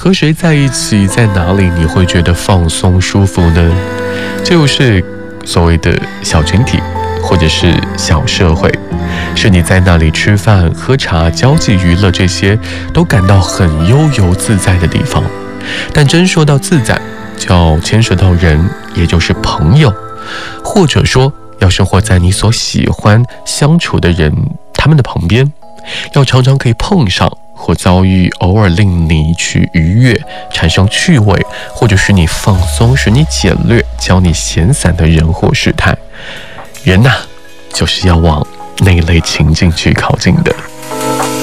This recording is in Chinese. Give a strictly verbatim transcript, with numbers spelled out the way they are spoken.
和谁在一起，在哪里你会觉得放松舒服呢？这就是所谓的小群体，或者是小社会，是你在那里吃饭、喝茶、交际、娱乐，这些都感到很悠游自在的地方。但真说到自在，就要牵涉到人，也就是朋友，或者说要生活在你所喜欢相处的人他们的旁边，要常常可以碰上，或遭遇偶尔令你去愉悦、产生趣味，或者使你放松、使你简略、教你闲散的人或事态。人呐、啊，就是要往那一类情境去靠近的。